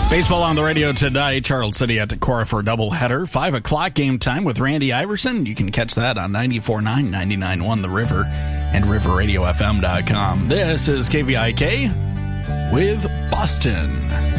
Baseball on the radio today. Charles City at Decorah for a doubleheader. 5 o'clock game time with Randy Iverson. You can catch that on 94.9, 99.1 The River and riverradiofm.com. This is KVIK with Boston.